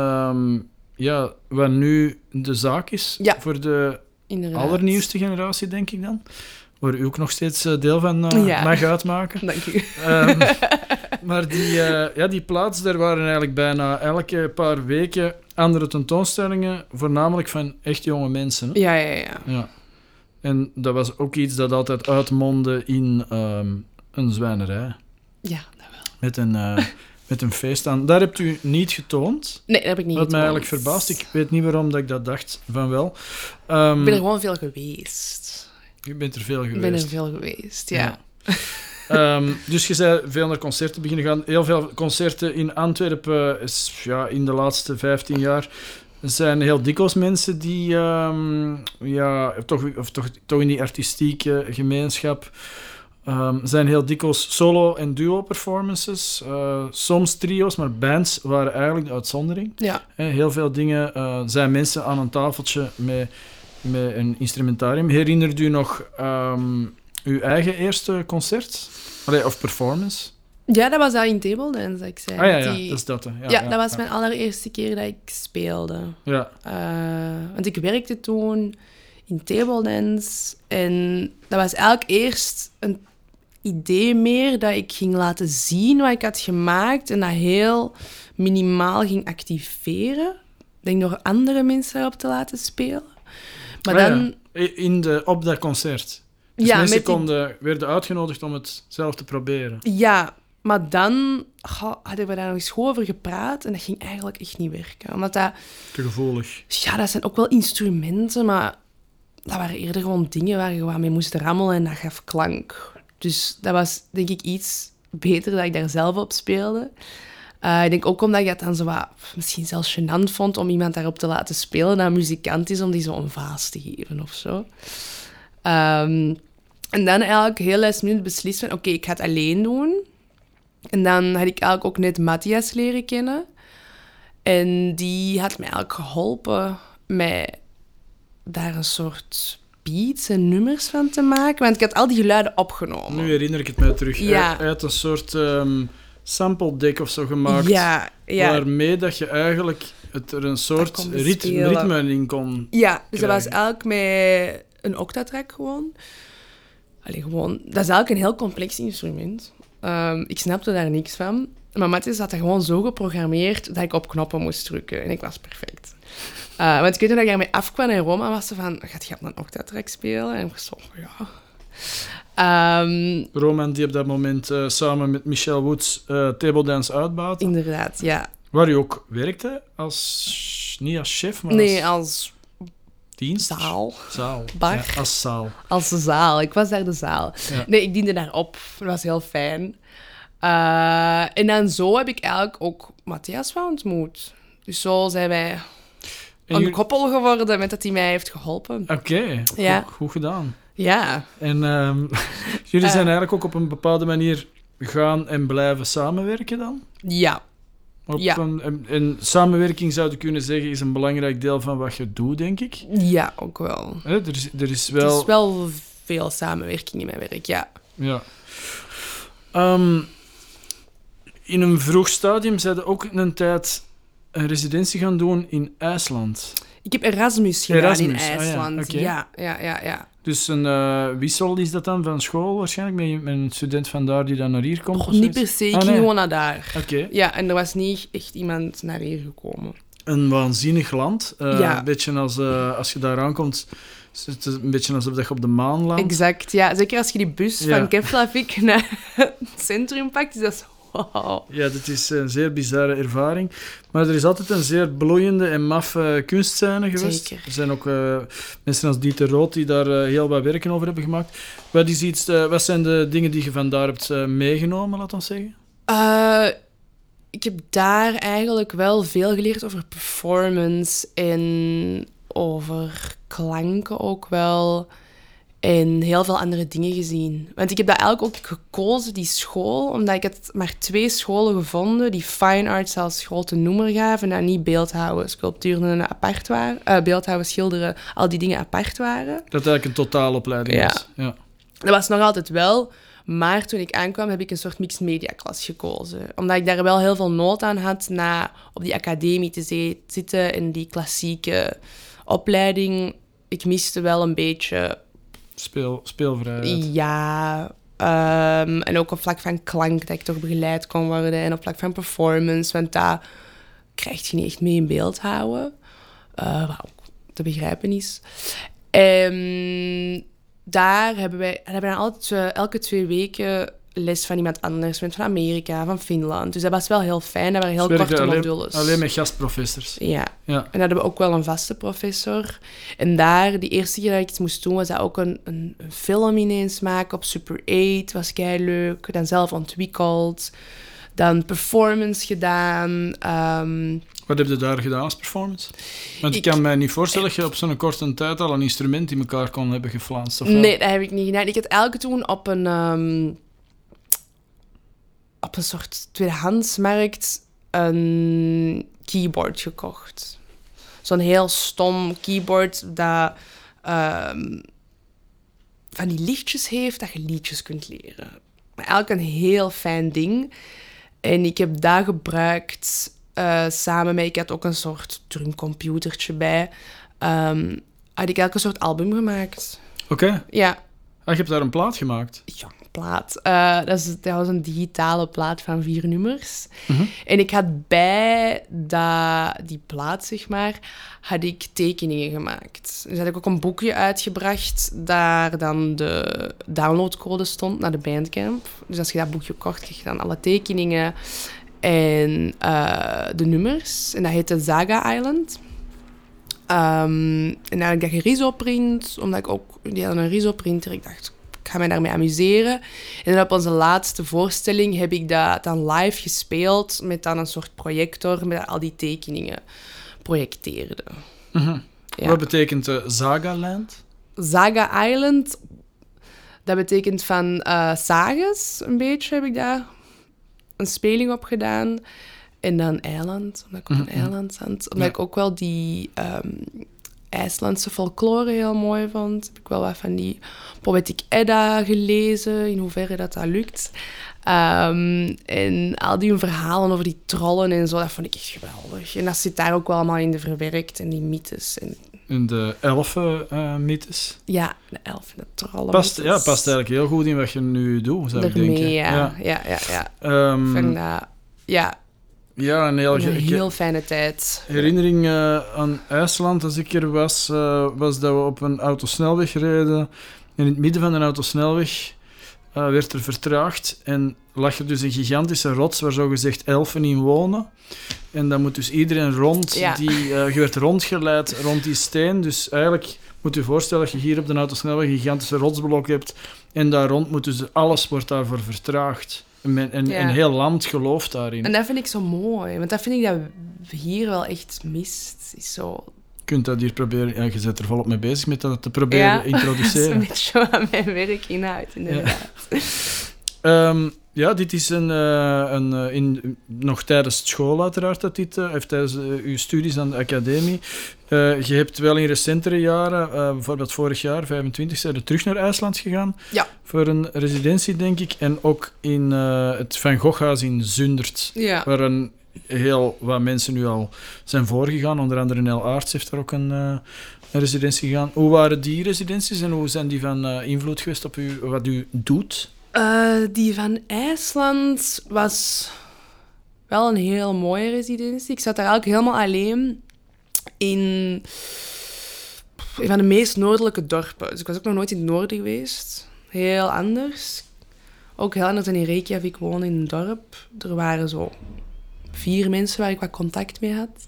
wat nu de zaak is. Ja. Voor de Inderdaad. allernieuwste generatie, denk ik dan. Waar u ook nog steeds deel van mag uitmaken. Dank u. Maar die plaats, daar waren eigenlijk bijna elke paar weken andere tentoonstellingen, voornamelijk van echt jonge mensen. Hè? Ja. Ja. En dat was ook iets dat altijd uitmondde in een zwijnerij. Ja, dat wel. Met een feest aan. Daar hebt u niet getoond. Nee, dat heb ik niet Wat mij getoond. eigenlijk verbaast. Ik weet niet waarom dat ik dat dacht van wel. Ik ben er gewoon veel geweest. Je bent er veel geweest. Ik ben er veel geweest, ja. Dus je zei veel naar concerten beginnen gaan. Heel veel concerten in Antwerpen in de laatste 15 jaar. Er zijn heel dikwijls mensen die toch in die artistieke gemeenschap zijn heel dikwijls solo- en duo-performances. Soms trio's, maar bands waren eigenlijk de uitzondering. Ja. Heel veel dingen zijn mensen aan een tafeltje met een instrumentarium. Herinnert u nog uw eigen eerste concert? Of performance? Ja, dat was dat in Table Dance, dat ik zei. Dat is dat. Hè. Ja, dat was mijn allereerste keer dat ik speelde. Ja. Want ik werkte toen in Table Dance en dat was eigenlijk eerst een idee meer dat ik ging laten zien wat ik had gemaakt en dat heel minimaal ging activeren. Ik denk door andere mensen daarop te laten spelen. Maar dan... Op dat concert. Dus Ja, mensen werden uitgenodigd om het zelf te proberen. Ja, maar dan hadden we daar nog eens over gepraat en dat ging eigenlijk echt niet werken. Omdat dat... Te gevoelig. Ja, dat zijn ook wel instrumenten, maar dat waren eerder gewoon dingen waar je wat mee moest rammelen en dat gaf klank. Dus dat was, denk ik, iets beter dat ik daar zelf op speelde. Ik denk ook omdat ik dat dan zo wat, misschien zelfs gênant vond om iemand daarop te laten spelen dat een muzikant is, om die zo een vaas te geven of zo. En dan eigenlijk heel last minute beslist van, oké, ik ga het alleen doen. En dan had ik eigenlijk ook net Matthias leren kennen. En die had mij eigenlijk geholpen met daar een soort beats en nummers van te maken. Want ik had al die geluiden opgenomen. Nu herinner ik het mij terug. Ja. Hij had een soort sample deck of zo gemaakt. Ja. Waarmee dat je eigenlijk er een soort ritme in kon Ja, dus krijgen. dat was eigenlijk met een octatrack gewoon. Dat is eigenlijk een heel complex instrument. Ik snapte daar niks van. Maar Matthias had dat gewoon zo geprogrammeerd dat ik op knoppen moest drukken. En ik was perfect. Want ik weet nog dat ik daarmee afkwam en Roma was ze van, gaat je op een octatrack spelen? En ik was zo, ja. Roman die op dat moment samen met Michelle Woods Table Dance uitbouwde. Inderdaad, ja. Waar u ook werkte, niet als chef, maar Nee, als als dienst? zaal. Bar? Ja, als zaal. Als de zaal. Ik was daar de zaal. Ja. Nee, ik diende daar op. Dat was heel fijn. En dan zo heb ik eigenlijk ook Matthias wel ontmoet. Dus zo zijn wij een koppel geworden met dat hij mij heeft geholpen. Oké, Ja. goed gedaan. Ja. En jullie zijn eigenlijk ook op een bepaalde manier gaan en blijven samenwerken dan? Ja. En samenwerking, zou je kunnen zeggen, is een belangrijk deel van wat je doet, denk ik. Ja, ook wel. Er is wel... Er is wel veel samenwerking in mijn werk, ja. Ja. In een vroeg stadium zijn we ook een tijd een residentie gaan doen in IJsland. Ik heb Erasmus gedaan in IJsland. Okay. Ja. Dus een wissel is dat dan van school waarschijnlijk? Met een student van daar die dan naar hier komt? Niet per se, ik ging gewoon naar daar. Oké. Ja, en er was niet echt iemand naar hier gekomen. Een waanzinnig land. Ja. Een beetje als je daar aankomt, is het een beetje alsof je op de maan landt. Exact, ja. Zeker als je die bus van Keflavik naar het centrum pakt, is dat zo... Wow. Ja, dit is een zeer bizarre ervaring. Maar er is altijd een zeer bloeiende en maffe kunstscène geweest. Zeker. Er zijn ook mensen als Dieter Roth die daar heel wat werken over hebben gemaakt. Wat zijn de dingen die je vandaar hebt meegenomen, laat ons zeggen? Ik heb daar eigenlijk wel veel geleerd over performance en over klanken ook wel. En heel veel andere dingen gezien. Want ik heb dat eigenlijk ook gekozen, die school, omdat ik had maar 2 scholen gevonden die fine arts als grote noemer gaven en niet beeldhouwen, sculpturen apart waren, beeldhouwen, schilderen, al die dingen apart waren. Dat eigenlijk een totaalopleiding is. Ja. Dat was nog altijd wel, maar toen ik aankwam heb ik een soort mixed media klas gekozen. Omdat ik daar wel heel veel nood aan had na op die academie te zitten en die klassieke opleiding. Ik miste wel een beetje... Speelvrijheid. Ja, en ook op vlak van klank, dat ik toch begeleid kon worden. En op vlak van performance, want daar krijg je niet echt mee in beeld houden. Wat ook te begrijpen is. Daar hebben we dan altijd elke 2 weken les van iemand anders. Van Amerika, van Finland. Dus dat was wel heel fijn. Dat waren heel korte modules. Alleen met gastprofessors. Ja. En dan hadden we ook wel een vaste professor. En daar, die eerste keer dat ik iets moest doen, was dat ook een film ineens maken op Super 8. Was keileuk. Dan zelf ontwikkeld. Dan performance gedaan. Wat heb je daar gedaan als performance? Want ik kan mij niet voorstellen dat je op zo'n korte tijd al een instrument in elkaar kon hebben geflanst. Of nee, dat heb ik niet gedaan. Ik had elke toen op een soort tweedehandsmarkt een keyboard gekocht. Zo'n heel stom keyboard dat van die lichtjes heeft dat je liedjes kunt leren. Maar eigenlijk een heel fijn ding. En ik heb dat gebruikt samen met... Ik had ook een soort drumcomputertje bij. Had ik eigenlijk een soort album gemaakt. Oké. Ja. Je hebt daar een plaat gemaakt? Ja, een plaat. Dat was een digitale plaat van 4 nummers. Mm-hmm. En ik had bij die plaat, zeg maar, had ik tekeningen gemaakt. Dus had ik ook een boekje uitgebracht, daar dan de downloadcode stond naar de Bandcamp. Dus als je dat boekje kocht, kreeg je dan alle tekeningen en de nummers. En dat heette Saga Island. En dan had ik dat gerisoprint, omdat ik ook... Die hadden een risoprinter. Ik dacht, ik ga mij daarmee amuseren. En dan op onze laatste voorstelling heb ik dat dan live gespeeld met dan een soort projector met al die tekeningen projecteerde. Mm-hmm. Ja. Wat betekent Sagaland? Saga Island, dat betekent van sagas, een beetje heb ik daar een speling op gedaan. En dan eiland, omdat ik op een eiland zat. Omdat ik ook wel die IJslandse folklore heel mooi vond. Heb ik wel wat van die Poetic Edda gelezen, in hoeverre dat lukt. En al die verhalen over die trollen en zo, dat vond ik echt geweldig. En dat zit daar ook wel allemaal in verwerkt, en die mythes. En de elfen-mythes? Ja, de elfen, de trollen. Past eigenlijk heel goed in wat je nu doet, zou ik denken. Ja. Ja, een heel fijne tijd. Herinnering aan IJsland, als ik er was dat we op een autosnelweg reden. En in het midden van een autosnelweg werd er vertraagd en lag er dus een gigantische rots waar zogezegd elfen in wonen. En dan moet dus iedereen rond, je werd rondgeleid rond die steen. Dus eigenlijk moet je voorstellen dat je hier op de autosnelweg een gigantische rotsblok hebt en daar rond moet dus alles wordt daarvoor vertraagd. En heel land gelooft daarin. En dat vind ik zo mooi, want dat vind ik dat hier wel echt mist. Is zo... Je kunt dat hier proberen... Ja, je bent er volop mee bezig met dat te proberen introduceren. Ja, dat is een beetje wat mijn werk inhoudt, inderdaad. Dit is nog tijdens school uiteraard, dat dit, of tijdens uw studies aan de academie. Je hebt wel in recentere jaren, bijvoorbeeld vorig jaar, 25, zijn er terug naar IJsland gegaan. Ja. Voor een residentie, denk ik. En ook in het Van Goghhuis in Zundert, waar heel wat mensen nu al zijn voorgegaan. Onder andere Nel Aarts heeft daar ook een residentie gegaan. Hoe waren die residenties en hoe zijn die van invloed geweest op wat u doet? Die van IJsland was wel een heel mooie residentie. Ik zat daar eigenlijk helemaal alleen in een van de meest noordelijke dorpen. Dus ik was ook nog nooit in het noorden geweest. Heel anders. Ook heel anders dan in Reykjavik wonen in een dorp. Er waren zo 4 mensen waar ik wat contact mee had.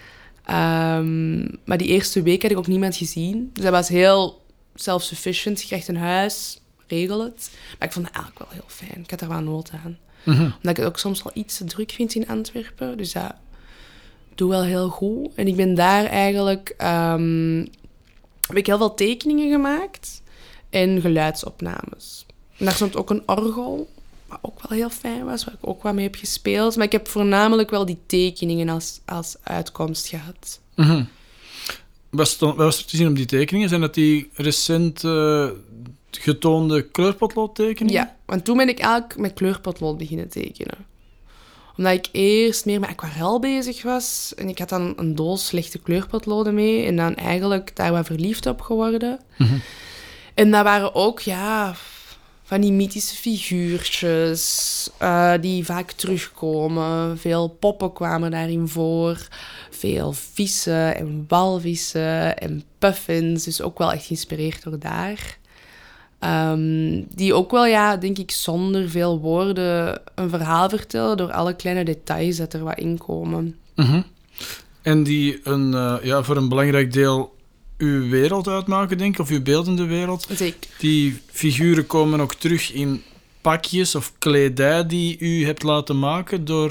Maar die eerste week had ik ook niemand gezien. Dus dat was heel self-sufficient. Je krijgt een huis, regel het. Maar ik vond het eigenlijk wel heel fijn. Ik had er wel nood aan. Mm-hmm. Omdat ik het ook soms wel iets te druk vind in Antwerpen. Dus dat doe wel heel goed. En ik ben daar eigenlijk... heb ik heel veel tekeningen gemaakt. en geluidsopnames. En daar stond ook een orgel, wat ook wel heel fijn was, waar ik ook wat mee heb gespeeld. Maar ik heb voornamelijk wel die tekeningen als uitkomst gehad. Mm-hmm. Wat was er te zien op die tekeningen? Zijn dat die recent getoonde kleurpotloodtekeningen? Ja, want toen ben ik eigenlijk met kleurpotlood beginnen tekenen. Omdat ik eerst meer met aquarel bezig was. En ik had dan een doos slechte kleurpotloden mee. En dan eigenlijk daar wat verliefd op geworden. Mm-hmm. En dat waren ook, van die mythische figuurtjes die vaak terugkomen. Veel poppen kwamen daarin voor. Veel vissen en walvissen en puffins. Dus ook wel echt geïnspireerd door daar. Die ook wel, denk ik, zonder veel woorden een verhaal vertellen door alle kleine details dat er wat in komen. Mm-hmm. En die voor een belangrijk deel uw wereld uitmaken, denk ik, of uw beeldende wereld. Zeker. Die figuren komen ook terug in pakjes of kledij die u hebt laten maken door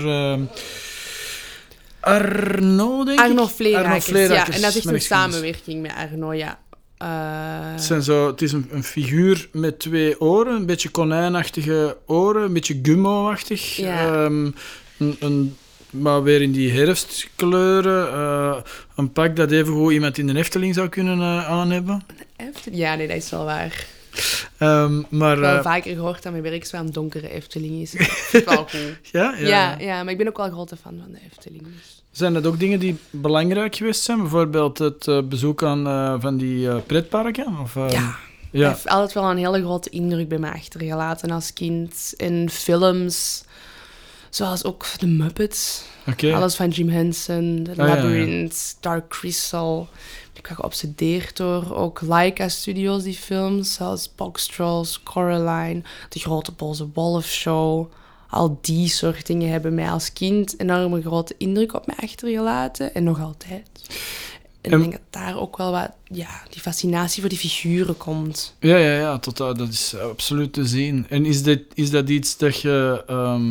Arno, denk ik? Arno Vleerakers, ja. En dat is echt een excuses. samenwerking met Arno, ja. Het is een figuur met 2 oren, een beetje konijnachtige oren, een beetje gummo-achtig. Ja. Maar weer in die herfstkleuren. Een pak dat evengoed iemand in de Efteling zou kunnen aan hebben. Ja, nee, dat is wel waar. Maar, wel vaker gehoord dat mijn werk zo een donkere Efteling is. Dat vind ik wel cool. Ja, maar ik ben ook wel een grote fan van de Efteling. Dus. Zijn dat ook dingen die belangrijk geweest zijn? Bijvoorbeeld het bezoek aan van die pretparken? Of, Ja. Hij heeft altijd wel een hele grote indruk bij mij achtergelaten als kind. En films, zoals ook de Muppets. Okay. Alles van Jim Henson, The Labyrinth, Dark Crystal. Ik was geobsedeerd door ook Laika Studios, die films, zoals Box Trolls, Coraline, De Grote Boze Wolf Show. Al die soort dingen hebben mij als kind enorm een grote indruk op mij achtergelaten. En nog altijd. En ik denk dat daar ook wel wat, die fascinatie voor die figuren komt. Ja, totaal. Dat is absoluut te zien. En is dat iets dat je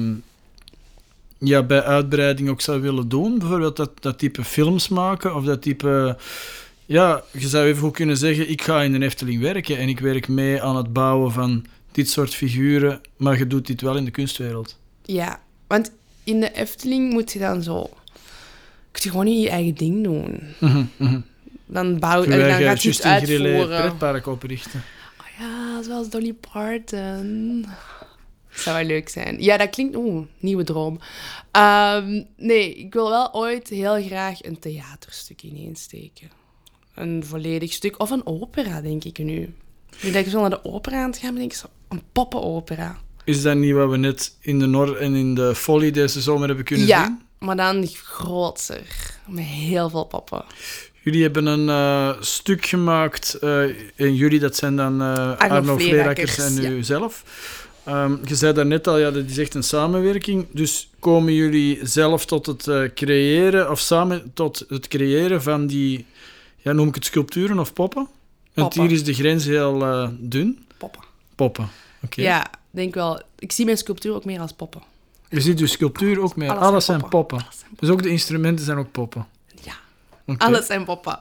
bij uitbreiding ook zou willen doen? Bijvoorbeeld dat type films maken? Of dat type... Ja, je zou even goed kunnen zeggen, ik ga in de Efteling werken en ik werk mee aan het bouwen van dit soort figuren, maar je doet dit wel in de kunstwereld. Ja, want in de Efteling moet je dan zo... Kun je gewoon niet je eigen ding doen. Mm-hmm. Dan gaat je iets uitvoeren. Pretpark oprichten. Oh ja, zoals Dolly Parton. Dat zou wel leuk zijn. Ja, dat klinkt... nieuwe droom. Nee, ik wil wel ooit heel graag een theaterstuk ineensteken. Een volledig stuk. Of een opera, denk ik nu. Nu dat ik zo naar de opera aan het gaan, denk ik zo... Een poppenopera. Is dat niet wat we net in de Nor en in de Folly deze zomer hebben kunnen zien? Ja, maar dan groter. Met heel veel poppen. Jullie hebben een stuk gemaakt. En jullie, dat zijn dan Arno Vleerakers en u zelf. Je zei daarnet al, dat is echt een samenwerking. Dus komen jullie zelf tot het creëren, of samen tot het creëren van die, noem ik het sculpturen of poppen? Want hier is de grens heel dun. Poppen. Okay. Ja, denk wel. Ik zie mijn sculptuur ook meer als poppen. Je ziet je sculptuur ook meer. Alles zijn poppen. Dus ook de instrumenten zijn ook poppen. Ja, okay. Alles zijn poppen.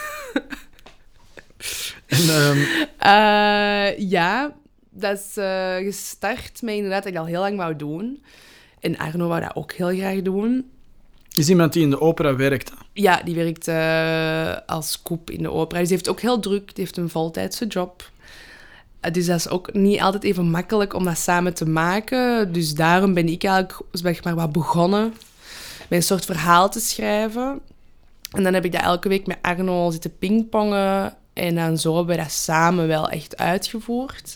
En, dat is gestart met inderdaad dat ik al heel lang wou doen. En Arno wou dat ook heel graag doen. Is iemand die in de opera werkt? Ja, die werkt als koep in de opera. Dus die heeft ook heel druk. Die heeft een voltijdse job. Dus dat is ook niet altijd even makkelijk om dat samen te maken. Dus daarom ben ik eigenlijk wat begonnen met een soort verhaal te schrijven. En dan heb ik dat elke week met Arno zitten pingpongen. En dan zo hebben we dat samen wel echt uitgevoerd.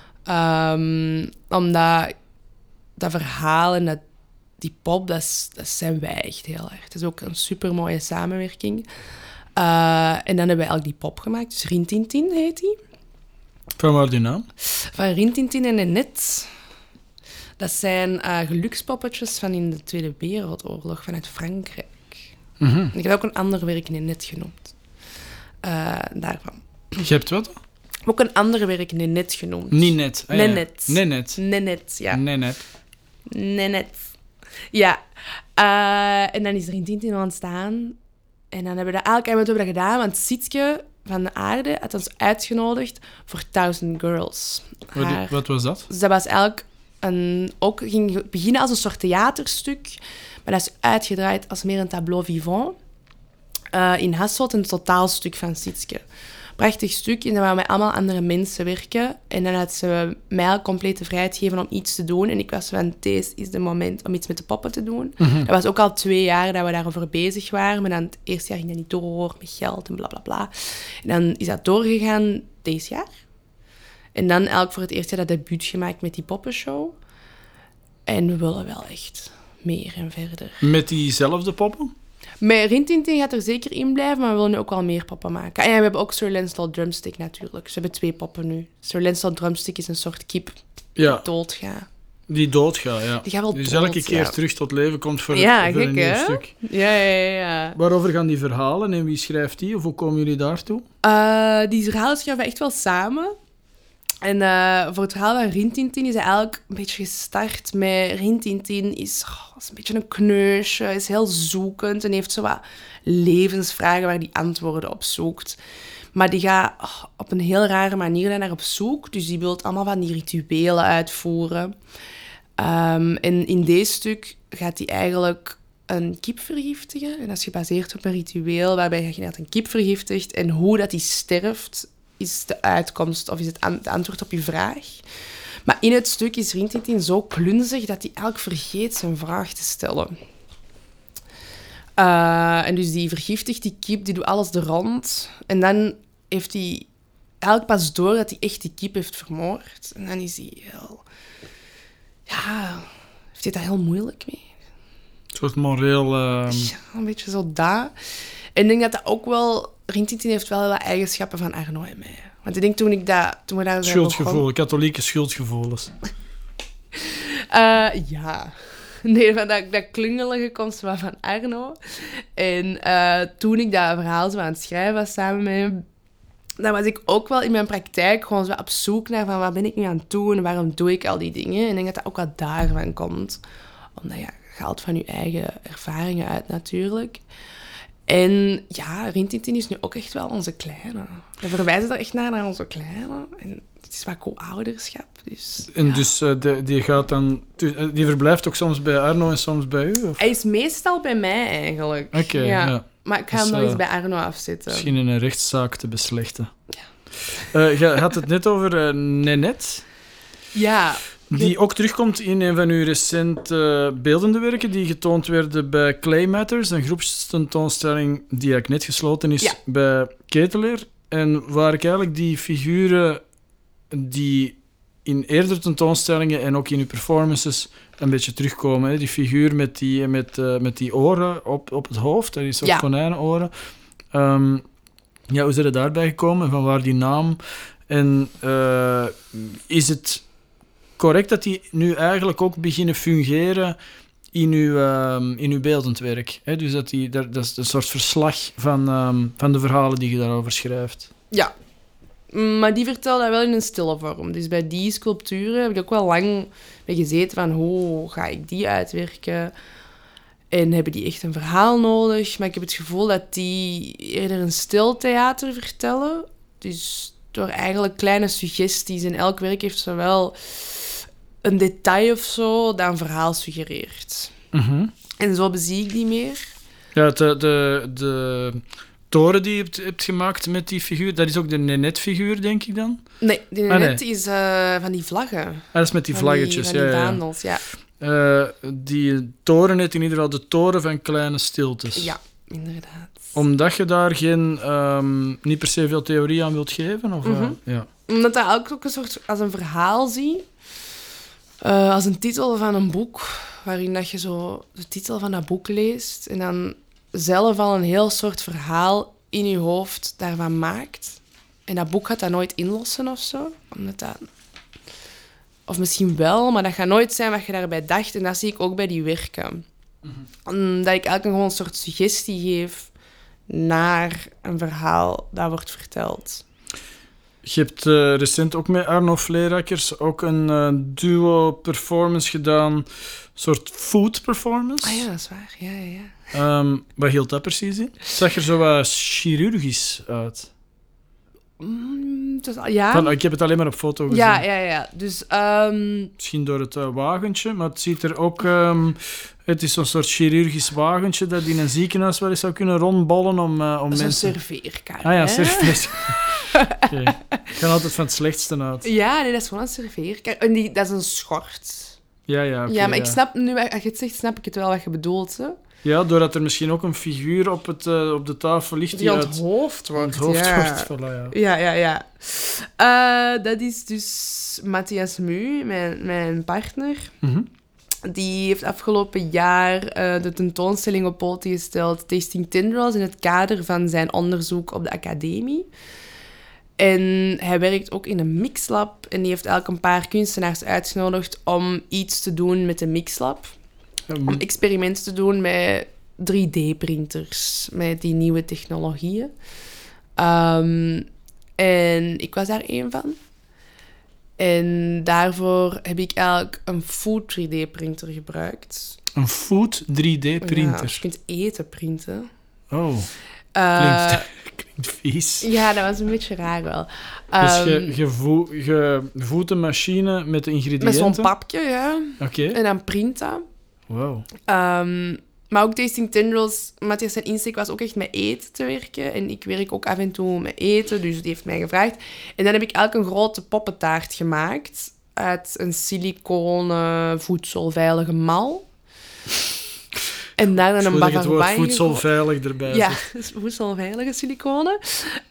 Omdat dat verhaal en die pop, dat zijn wij echt heel erg. Het is ook een supermooie samenwerking. En dan hebben wij eigenlijk die pop gemaakt. Dus Rintintin heet die. Van waar die naam? Van Rintintin en Nennet. Dat zijn gelukspoppetjes van in de Tweede Wereldoorlog vanuit Frankrijk. Mm-hmm. Ik heb ook een ander werk Nennet genoemd. Daarvan. Je hebt wat? Ik heb ook een ander werk Nennet genoemd. Ninette. Ah, Nennet. Ja. Nennet, ja. Nennet. Ja. En dan is er Rintintin ontstaan. En dan hebben we dat gedaan. Want Sietske van de aarde had ons uitgenodigd voor 1000 Girls. Wat was dat? Dus dat was eigenlijk ging beginnen als een soort theaterstuk, maar dat is uitgedraaid als meer een tableau vivant. In Hasselt, een totaalstuk van Sietske. Prachtig stuk, en dan waar we met allemaal andere mensen werken. En dan had ze mij complete vrijheid gegeven om iets te doen. En ik was van, deze is het moment om iets met de poppen te doen. Dat was ook al 2 jaar dat we daarover bezig waren. Maar dan het eerste jaar ging dat niet door, met geld en blablabla. Bla, bla. En dan is dat doorgegaan deze jaar. En dan eigenlijk voor het eerst dat debuut gemaakt met die poppenshow. En we willen wel echt meer en verder. Met diezelfde poppen? Met Rintintin gaat er zeker in blijven, maar we willen nu ook wel meer poppen maken. En ja, we hebben ook Sir Lancelot Drumstick natuurlijk. Ze hebben 2 poppen nu. Sir Lancelot Drumstick is een soort kip die doodgaat. Die doodgaat, ja. Die gaat wel dus dood, elke keer terug tot leven komt voor, ja, voor gek, een nieuw hè? stuk. Ja. Waarover gaan die verhalen en wie schrijft die? Of hoe komen jullie daartoe? Die verhalen schrijven we echt wel samen. En voor het verhaal van Rintintin is hij eigenlijk een beetje gestart met... Rintintin is een beetje een kneusje, is heel zoekend en heeft zo wat levensvragen waar hij antwoorden op zoekt. Maar die gaat op een heel rare manier naar op zoek. Dus die wil allemaal van die rituelen uitvoeren. En in deze stuk gaat hij eigenlijk een kip vergiftigen. En dat is gebaseerd op een ritueel waarbij je inderdaad een kip vergiftigt. En hoe dat die sterft is de uitkomst of is het antwoord op je vraag. Maar in het stuk is Rintintin zo klunzig dat hij eigenlijk vergeet zijn vraag te stellen. En dus die vergiftigt die kip, die doet alles er rond. En dan heeft hij eigenlijk pas door dat hij echt die kip heeft vermoord. En dan is hij heel... Ja, heeft hij daar heel moeilijk mee. Een soort moreel... Ja, een beetje zo dat. En ik denk dat dat ook wel... Rintintin heeft wel wat eigenschappen van Arno en mij. Want ik denk toen we daar... Schuldgevoel, katholieke schuldgevoelens. Ja. Nee, van dat klungelige komt wel van Arno. En toen ik dat verhaal zo aan het schrijven was samen met hem, dan was ik ook wel in mijn praktijk gewoon zo op zoek naar van wat ben ik nu aan het doen, waarom doe ik al die dingen. En ik denk dat dat ook wat daarvan komt. Omdat ja, je haalt van je eigen ervaringen uit natuurlijk. En ja, Rintintin is nu ook echt wel onze kleine. We verwijzen er echt naar onze kleine. En het is wat co-ouderschap. Dus, en ja. dus die gaat dan... Die verblijft ook soms bij Arno en soms bij u? Of? Hij is meestal bij mij eigenlijk. Oké, ja. Maar ik ga hem nog eens bij Arno afzetten. Misschien in een rechtszaak te beslechten. Ja. Je had het net over Nenette. Ja. Die ook terugkomt in een van uw recente beeldende werken die getoond werden bij Clay Matters, een groepstentoonstelling die eigenlijk net gesloten is bij Ketelaar. En waar ik eigenlijk die figuren die in eerdere tentoonstellingen en ook in uw performances een beetje terugkomen. Hè? Die figuur met die oren op het hoofd, dat is ook konijnenoren. Hoe is er daarbij gekomen en van waar die naam? En is het correct dat die nu eigenlijk ook beginnen fungeren in uw beeldend werk? Hè? Dus dat is een soort verslag van de verhalen die je daarover schrijft. Ja, maar die vertel dat wel in een stille vorm. Dus bij die sculpturen heb ik ook wel lang bij gezeten van hoe ga ik die uitwerken? En hebben die echt een verhaal nodig? Maar ik heb het gevoel dat die eerder een stil theater vertellen. Dus door eigenlijk kleine suggesties. En elk werk heeft zowel een detail of zo dat een verhaal suggereert. Mm-hmm. En zo bezie ik die meer. Ja, de toren die je hebt gemaakt met die figuur, dat is ook de Nenette-figuur, denk ik dan? Nee, die Nenette is van die vlaggen. Dat is met die vlaggetjes, van die vaandels, ja. Die toren heet in ieder geval de toren van kleine stiltes. Ja, inderdaad. Omdat je daar niet per se veel theorie aan wilt geven? Of, ja. Omdat dat ook een soort als een verhaal zie. Als een titel van een boek, waarin dat je zo de titel van dat boek leest en dan zelf al een heel soort verhaal in je hoofd daarvan maakt. En dat boek gaat dat nooit inlossen of zo. Omdat dat... Of misschien wel, maar dat gaat nooit zijn wat je daarbij dacht. En dat zie ik ook bij die werken. Mm-hmm. Omdat ik eigenlijk gewoon een soort suggestie geef naar een verhaal dat wordt verteld. Je hebt recent ook met Arno Vleerackers ook een duo-performance gedaan. Een soort food performance. Ah ja, dat is waar. Ja. Wat hield dat precies in? Het zag er zo wat chirurgisch uit. Van, ik heb het alleen maar op foto gezien. Ja. Dus, Misschien door het wagentje, maar het ziet er ook... het is zo'n soort chirurgisch wagentje dat in een ziekenhuis wel eens zou kunnen rondbollen om mensen... een serveerkar. Ah ja, serveerkar. Okay. Ik ga altijd van het slechtste uit. Ja, nee, dat is gewoon een serveerkar. En dat is een schort. Ja, okay, ja, maar ik snap nu, als je het zegt, snap ik het wel wat je bedoelt. Hè? Ja, doordat er misschien ook een figuur op de tafel ligt die onthoofd wordt. Wordt. Voilà, ja. Ja. Dat is dus Matthias Mu, mijn partner. Mm-hmm. Die heeft afgelopen jaar de tentoonstelling op poten gesteld Tasting Tendrils in het kader van zijn onderzoek op de academie. En hij werkt ook in een mixlab en die heeft eigenlijk een paar kunstenaars uitgenodigd om iets te doen met de mixlab. Om experimenten te doen met 3D-printers, met die nieuwe technologieën. En ik was daar één van. En daarvoor heb ik eigenlijk een food 3D-printer gebruikt. Een food 3D-printer? Ja, je kunt eten printen. Oh, klinkt vies. Ja, dat was een beetje raar wel. Dus je voedt een machine met de ingrediënten? Met zo'n papje, ja. Oké. En dan printen. Wow. Maar ook Tasting Tendrils, Matthias zijn insteek was ook echt met eten te werken. En ik werk ook af en toe met eten, dus die heeft mij gevraagd. En dan heb ik eigenlijk een grote poppentaart gemaakt uit een siliconen voedselveilige mal. En daar dan een bavarois. Het woord voedselveilig erbij. Ja, dus voedselveilige siliconen.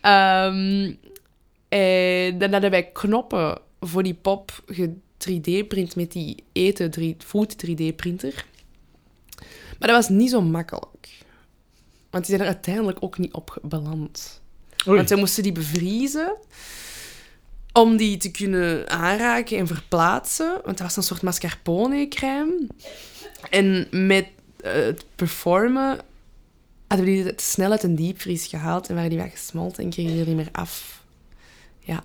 En dan hadden wij knoppen voor die pop 3D-print met die food 3D-printer. Maar dat was niet zo makkelijk. Want die zijn er uiteindelijk ook niet op beland. Oei. Want zij moesten die bevriezen om die te kunnen aanraken en verplaatsen. Want dat was een soort mascarpone-crème. En met het performen hadden we die te snel uit een diepvries gehaald en waren die wat gesmolten en kregen die er niet meer af. Ja.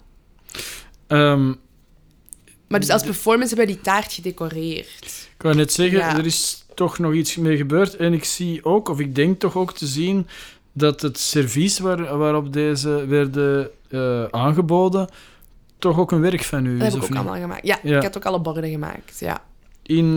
Maar dus als performance hebben we die taart gedecoreerd. Ik wou net zeggen, er is toch nog iets mee gebeurd. En ik zie ook, of ik denk toch ook te zien, dat het servies waarop deze werden aangeboden, toch ook een werk van u is. Dat heb ik ook allemaal gemaakt. Ja, ik had ook alle borden gemaakt, ja. In...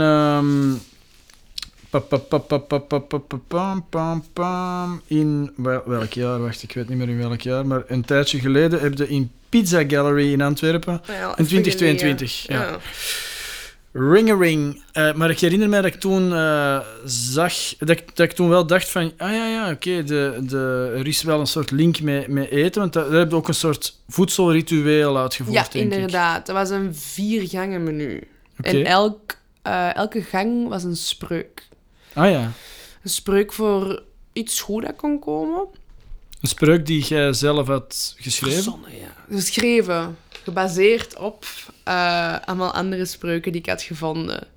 in welk jaar? Wacht, ik weet niet meer in welk jaar, maar een tijdje geleden heb je in Pizza Gallery in Antwerpen, in 2022. Ja. Ring-a-ring. Maar ik herinner mij dat ik toen zag... Dat ik toen wel dacht van... oké, er is wel een soort link met eten, want daar heb je ook een soort voedselritueel uitgevoerd, ja, denk inderdaad. ik. Dat was een 4-gangen menu. Okay. En elke gang was een spreuk. Ah ja. Een spreuk voor iets goed dat kon komen. Een spreuk die jij zelf had geschreven? Verzonnen, ja. Geschreven. Gebaseerd op allemaal andere spreuken die ik had gevonden.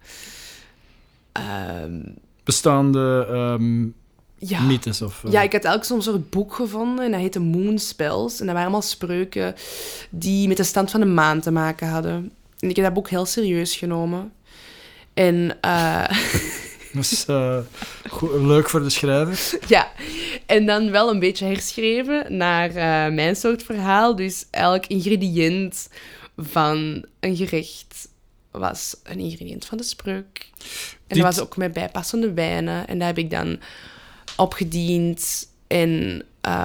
Bestaande mythes? Of, Ja, ik had elk zo'n soort boek gevonden en dat heette Moon Spells. En dat waren allemaal spreuken die met de stand van de maan te maken hadden. En ik heb dat boek heel serieus genomen. En... Dat is leuk voor de schrijver. Ja, en dan wel een beetje herschreven naar mijn soort verhaal. Dus elk ingrediënt van een gerecht was een ingrediënt van de spreuk. En dat was ook met bijpassende wijnen. En dat heb ik dan opgediend en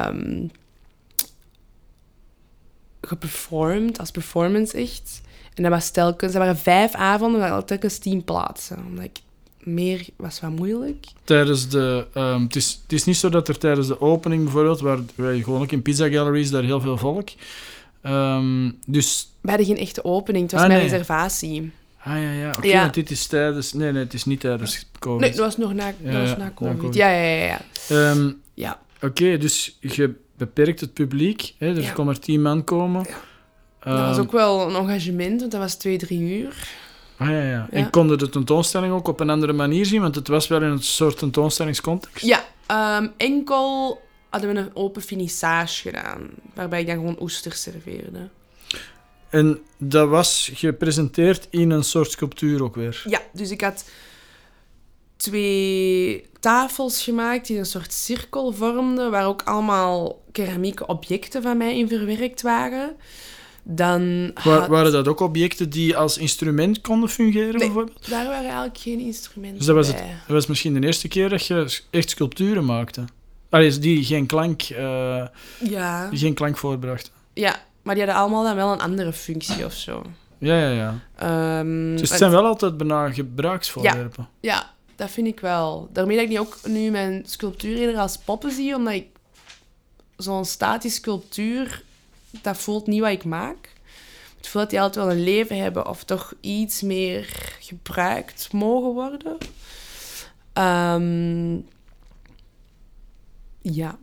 geperformed, als performance echt. En dat waren 5 avonden, maar telkens 10 plaatsen. Omdat ik meer was wat moeilijk. Tijdens de... het is niet zo dat er tijdens de opening bijvoorbeeld, waar gewoon ook in Pizza Galleries, daar heel veel volk. Dus... We hadden geen echte opening, het was mijn reservatie. Ja. Oké, want dit is tijdens... Nee, het is niet tijdens COVID. Nee, dat was nog na COVID. Ja. Ja. Oké, dus je beperkt het publiek. Hè? Er kon maar 10 man komen. Ja. Dat was ook wel een engagement, want dat was 2-3 uur. Ja. En konden de tentoonstelling ook op een andere manier zien? Want het was wel in een soort tentoonstellingscontext. Ja, enkel hadden we een open finissage gedaan, waarbij ik dan gewoon oesters serveerde. En dat was gepresenteerd in een soort sculptuur ook weer? Ja, dus ik had 2 tafels gemaakt die een soort cirkel vormden, waar ook allemaal keramieke objecten van mij in verwerkt waren. Dan Waren dat ook objecten die als instrument konden fungeren, bijvoorbeeld? daar waren eigenlijk geen instrumenten Dus dat bij. was misschien de eerste keer dat je echt sculpturen maakte. Allee, die geen klank, Ja. die geen klank voorbrachten. Ja, maar die hadden allemaal dan wel een andere functie of zo. Ja. Dus het zijn wel altijd bijna gebruiksvoorwerpen. Ja, dat vind ik wel. Daarmee dat ik ook nu mijn sculptuur eerder als poppen zie, omdat ik zo'n statische sculptuur, dat voelt niet wat ik maak. Het voelt dat die altijd wel een leven hebben of toch iets meer gebruikt mogen worden. Ja.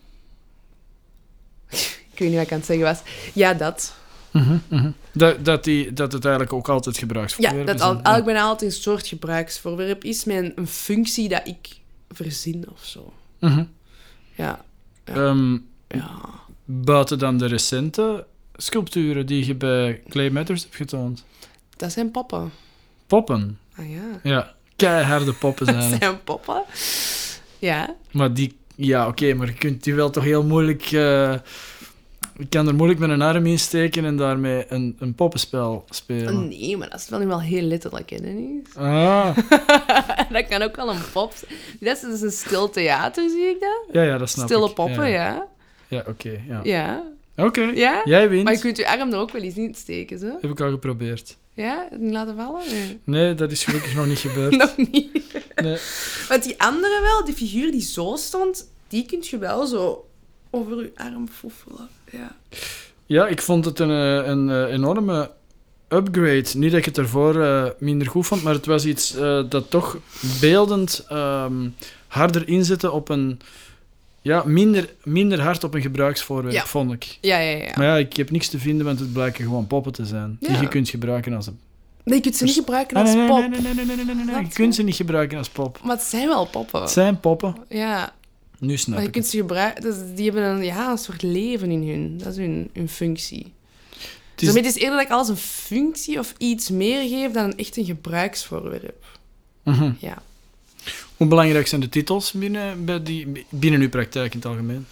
Ik weet niet wat ik aan het zeggen was. Ja, dat. Dat het eigenlijk ook altijd gebruiksvoorwerpen Ja, dat zijn. eigenlijk bijna altijd een soort gebruiksvoorwerp is met een functie dat ik verzin of zo. Ja. Ja. Buiten dan de recente sculpturen die je bij Clay Matters hebt getoond. Dat zijn poppen. Poppen. Ah ja. Ja, keiharde poppen zijn Dat het. zijn poppen. Ja. Maar die... Ja, oké, maar je kunt die wel toch heel moeilijk... je kan er moeilijk met een arm in steken en daarmee een poppenspel spelen. Nee, maar dat is wel heel letterlijk, hè, Dennis? Ah, Dat kan ook wel een pop zijn. Dat is dus een stil theater, zie ik dat? ja, dat snap Stille ik. poppen, ja. Ja, oké. Ja. Ja. Oké, Ja? jij wint. Maar je kunt je arm er ook wel eens in steken, zo. Heb ik al geprobeerd. Ja? Niet laten vallen? Nee. Nee, dat is gelukkig nog niet gebeurd. Nog niet. Nee. Want die andere wel, die figuur die zo stond, die kun je wel zo over je arm foefelen. Ja. Ja, ik vond het een enorme upgrade. Niet dat ik het ervoor minder goed vond, maar het was iets dat toch beeldend harder inzette op een... Ja, minder hard op een gebruiksvoorwerp, Ja. vond ik. Ja. Maar ja, ik heb niks te vinden, want het blijken gewoon poppen te zijn. Die Ja. je kunt gebruiken als een... Nee, je kunt ze niet gebruiken als nee, pop. Nee. Je Wat? kunt ze niet gebruiken als pop. Maar het zijn wel poppen. Het zijn poppen. Ja, Nu snap maar je ik kunt het. ze gebruiken... Dus die hebben een soort leven in hun. Dat is hun functie. Het is- Dus het is eerder dat ik alles een functie of iets meer geef dan echt een gebruiksvoorwerp. Mhm. Ja. Hoe belangrijk zijn de titels binnen uw praktijk in het algemeen?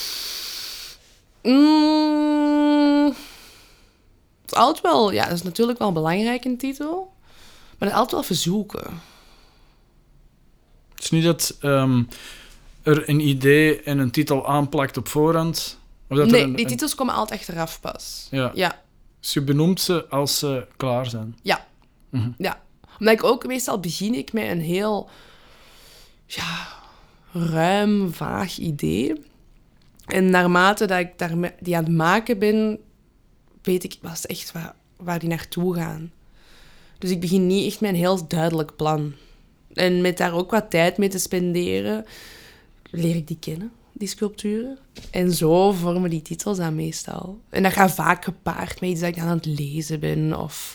Het is altijd wel... Ja, dat is natuurlijk wel belangrijk, een titel. Maar dat is altijd wel verzoeken. Het is niet dat er een idee en een titel aanplakt op voorhand. Of dat Nee, er die titels komen altijd achteraf pas. Ja. Ja. Dus je benoemt ze als ze klaar zijn. Ja. Mhm. Ja. Omdat ik ook meestal begin ik met een heel ruim, vaag idee. En naarmate dat ik die aan het maken ben, weet ik pas echt waar die naartoe gaan. Dus ik begin niet echt met een heel duidelijk plan. En met daar ook wat tijd mee te spenderen, leer ik die kennen, die sculpturen. En zo vormen die titels dan meestal. En dat gaat vaak gepaard met iets dat ik dan aan het lezen ben. Of...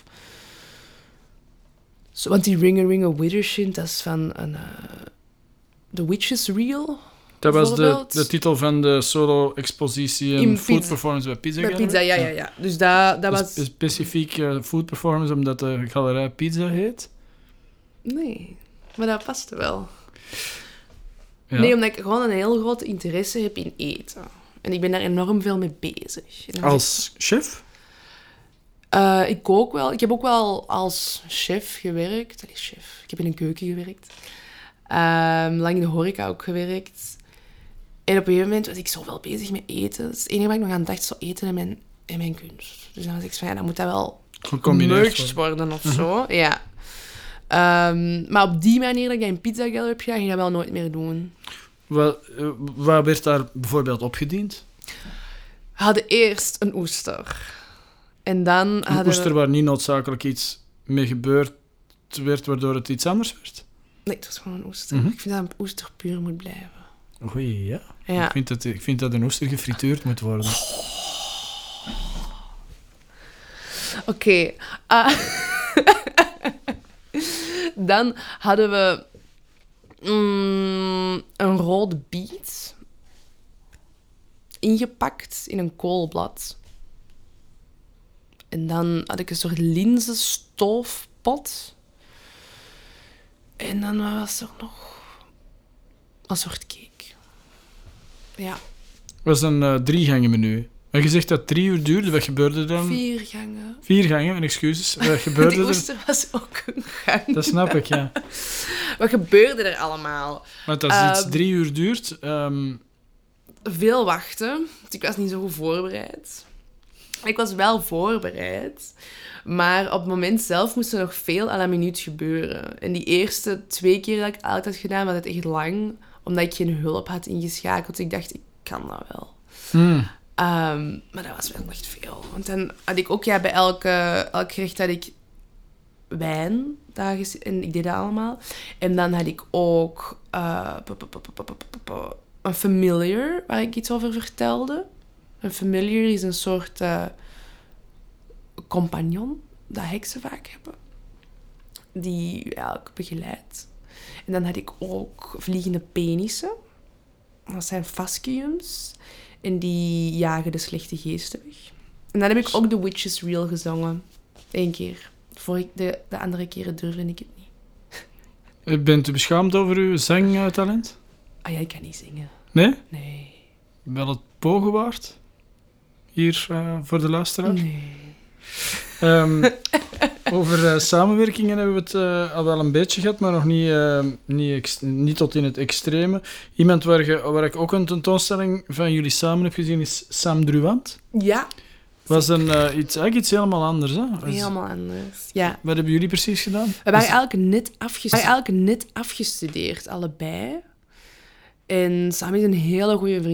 Zo, want die Ring a Withershint, dat is van The Witch's Reel. Dat was Bijvoorbeeld. de titel van de solo-expositie In en food Pizza. performance bij Pizza Bij Gallery. Pizza, ja. Dus dat Dus was... specifiek food performance, omdat de galerij Pizza heet. Nee, maar dat paste wel. Ja. Nee, omdat ik gewoon een heel grote interesse heb in eten. En ik ben daar enorm veel mee bezig. En dan Als chef? ik kook wel. Ik heb ook wel als chef gewerkt. Allee, chef. Ik heb in een keuken gewerkt. Lang in de horeca ook gewerkt. En op een gegeven moment was ik zoveel bezig met eten. Dat is het enige wat ik nog aan dacht, zo eten en mijn kunst. Dus dan was ik van, ja, dan moet dat wel Gecombineerd gemerged worden of zo. Ja. Maar op die manier dat ik dat in Pizza Gallery heb gedaan, ging ik dat wel nooit meer doen. Wat werd daar bijvoorbeeld opgediend? We hadden eerst een oester. En dan Een hadden oester waar niet noodzakelijk iets mee gebeurd werd, waardoor het iets anders werd? Nee, het was gewoon een oester. Mhm. Ik vind dat een oester puur moet blijven. Oei, ja. Ja. Ik vind dat een oester gefrituurd moet worden. Oké. Dan hadden we een rode biet ingepakt in een koolblad. En dan had ik een soort linzenstoofpot. En dan wat was er nog? Een soort cake. Ja, Het was een 3-gangen menu. En je zegt dat het 3 uur duurde. Wat gebeurde dan? 4 gangen. 4 gangen, mijn excuses. Wat gebeurde Die er? oester was ook een gang. Dat snap ik, ja. Wat gebeurde er allemaal? Want als iets 3 uur duurt... Veel wachten. Dus ik was niet zo goed voorbereid. Ik was wel voorbereid. Maar op het moment zelf moest er nog veel à la minuut gebeuren. En die eerste 2 keer dat ik altijd had gedaan, was het echt lang. Omdat ik geen hulp had ingeschakeld. Ik dacht, ik kan dat wel. Maar dat was wel echt veel. Want dan had ik ook, bij elk gerecht had ik wijn. En ik deed dat allemaal. En dan had ik ook een familiar, waar ik iets over vertelde. Een familiar is een soort compagnon dat heksen vaak hebben. Die ook begeleidt. En dan had ik ook vliegende penissen. Dat zijn fasciums. En die jagen de slechte geesten weg. En dan heb ik ook de Witch's Reel gezongen. 1 keer. De andere keren durfde ik het niet. Bent u beschaamd over uw zangtalent? Ah ja, ik kan niet zingen. Nee? Nee. Wel het pogen waard? Hier voor de luisteraar? Nee. Over samenwerkingen hebben we het al wel een beetje gehad, maar nog niet tot in het extreme. Iemand waar ik ook een tentoonstelling van jullie samen heb gezien is Sam Druant. Ja. Was eigenlijk iets helemaal anders, hè? Helemaal anders, ja. Wat hebben jullie precies gedaan? We waren eigenlijk net afgestudeerd, allebei. En Sam is een hele goede vriend